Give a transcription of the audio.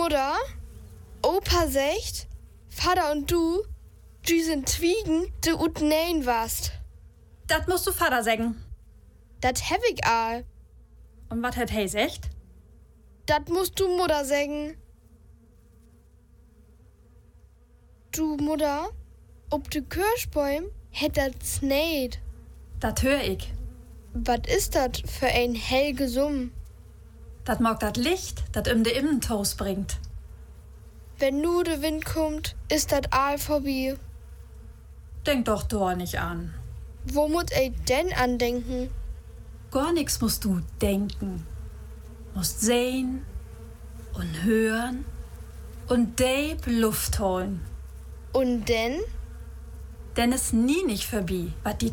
Mutter, Opa sagt, Vater und du sind Twiegen, de ut nein warst. Dat musst du Vater sagen. Dat hab ich all. Und wat hat he secht? Dat musst du Mutter sagen. Du Mutter, ob de Kirschbäum hätt dat sneit. Dat hör ich. Wat ist dat für ein hellge Summ? Dat mag dat Licht, dat de Immentoos bringt. Wenn nu de Wind kommt, ist dat all vorbei. Denk doch da nicht an. Wo muss ich denn andenken? Gar nix musst du denken. Musst sehen und hören und deep Luft holen. Und denn? Denn es nie nicht vorbei, wat die